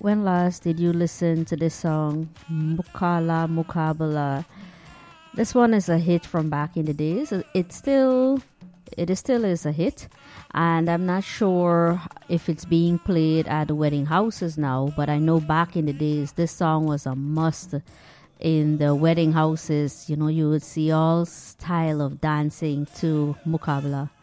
When last did you listen to this song, Mukala Mukabala? This one is a hit from back in the days. It is still is a hit, and I'm not sure if it's being played at the wedding houses now, but I know back in the days this song was a must in the wedding houses. You know, you would see all style of dancing to Mukabala.